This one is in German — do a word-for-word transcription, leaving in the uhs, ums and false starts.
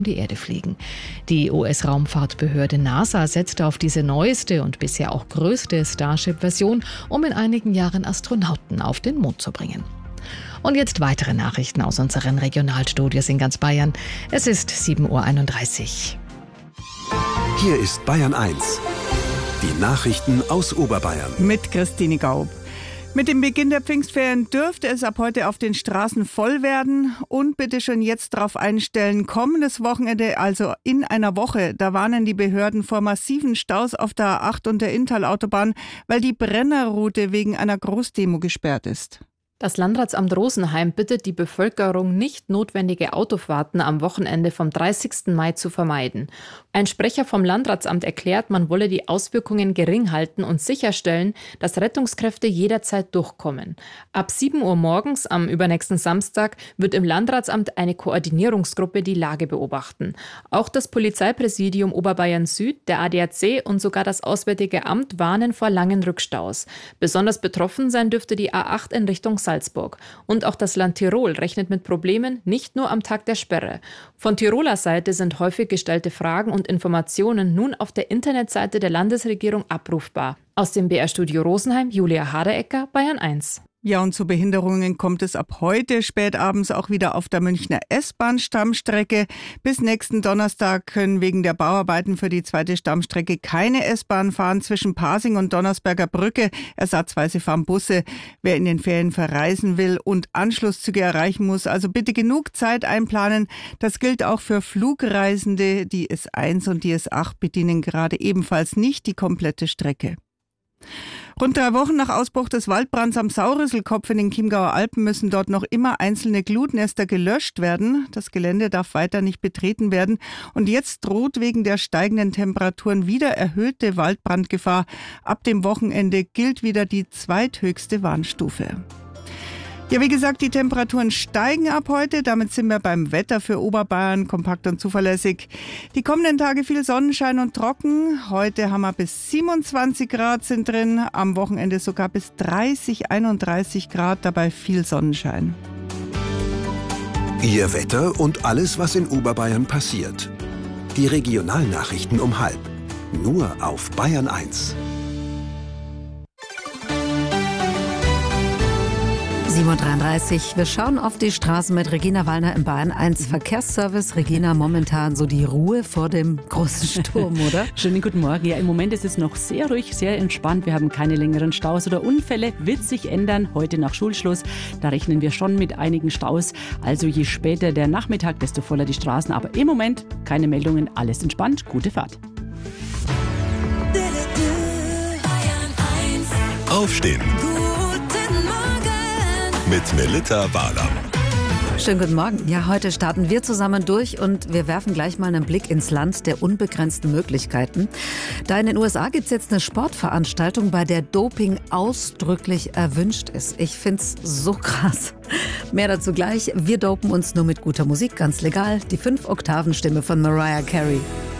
um die Erde fliegen. Die U S-Raumfahrtbehörde NASA setzt auf diese neueste und bisher auch größte Starship-Version, um in einigen Jahren Astronauten auf den Mond zu bringen. Und jetzt weitere Nachrichten aus unseren Regionalstudios in ganz Bayern. Es ist sieben Uhr einunddreißig. Hier ist Bayern eins. Die Nachrichten aus Oberbayern. Mit Christine Gaub. Mit dem Beginn der Pfingstferien dürfte es ab heute auf den Straßen voll werden. Und bitte schon jetzt darauf einstellen, kommendes Wochenende, also in einer Woche, da warnen die Behörden vor massiven Staus auf der A acht und der Inntal-Autobahn, weil die Brennerroute wegen einer Großdemo gesperrt ist. Das Landratsamt Rosenheim bittet die Bevölkerung, nicht notwendige Autofahrten am Wochenende vom dreißigsten Mai zu vermeiden. Ein Sprecher vom Landratsamt erklärt, man wolle die Auswirkungen gering halten und sicherstellen, dass Rettungskräfte jederzeit durchkommen. Ab sieben Uhr morgens am übernächsten Samstag wird im Landratsamt eine Koordinierungsgruppe die Lage beobachten. Auch das Polizeipräsidium Oberbayern Süd, der A D A C und sogar das Auswärtige Amt warnen vor langen Rückstaus. Besonders betroffen sein dürfte die A acht in Richtung Salzburg. Und auch das Land Tirol rechnet mit Problemen, nicht nur am Tag der Sperre. Von Tiroler Seite sind häufig gestellte Fragen und Informationen nun auf der Internetseite der Landesregierung abrufbar. Aus dem B R-Studio Rosenheim, Julia Haderecker, Bayern eins. Ja, und zu Behinderungen kommt es ab heute spätabends auch wieder auf der Münchner S-Bahn-Stammstrecke. Bis nächsten Donnerstag können wegen der Bauarbeiten für die zweite Stammstrecke keine S-Bahn fahren. Zwischen Pasing und Donnersberger Brücke ersatzweise fahren Busse. Wer in den Ferien verreisen will und Anschlusszüge erreichen muss, also bitte genug Zeit einplanen. Das gilt auch für Flugreisende. Die S eins und die S acht bedienen gerade ebenfalls nicht die komplette Strecke. Rund drei Wochen nach Ausbruch des Waldbrands am Saurüsselkopf in den Chiemgauer Alpen müssen dort noch immer einzelne Glutnester gelöscht werden. Das Gelände darf weiter nicht betreten werden. Und jetzt droht wegen der steigenden Temperaturen wieder erhöhte Waldbrandgefahr. Ab dem Wochenende gilt wieder die zweithöchste Warnstufe. Ja, wie gesagt, die Temperaturen steigen ab heute. Damit sind wir beim Wetter für Oberbayern, kompakt und zuverlässig. Die kommenden Tage viel Sonnenschein und trocken. Heute haben wir bis siebenundzwanzig Grad sind drin, am Wochenende sogar bis dreißig, einunddreißig Grad, dabei viel Sonnenschein. Ihr Wetter und alles, was in Oberbayern passiert. Die Regionalnachrichten um halb. Nur auf Bayern eins. sieben Uhr dreiunddreißig. Wir schauen auf die Straßen mit Regina Wallner im Bayern eins Verkehrsservice. Regina, momentan so die Ruhe vor dem großen Sturm, oder? Schönen guten Morgen. Ja, im Moment ist es noch sehr ruhig, sehr entspannt. Wir haben keine längeren Staus oder Unfälle. Wird sich ändern heute nach Schulschluss. Da rechnen wir schon mit einigen Staus. Also je später der Nachmittag, desto voller die Straßen. Aber im Moment keine Meldungen. Alles entspannt. Gute Fahrt. Aufstehen. Mit Melita Wahler. Schönen guten Morgen. Ja, heute starten wir zusammen durch und wir werfen gleich mal einen Blick ins Land der unbegrenzten Möglichkeiten. Da in den U S A gibt es jetzt eine Sportveranstaltung, bei der Doping ausdrücklich erwünscht ist. Ich find's so krass. Mehr dazu gleich. Wir dopen uns nur mit guter Musik, ganz legal. Die Fünf-Oktaven-Stimme von Mariah Carey.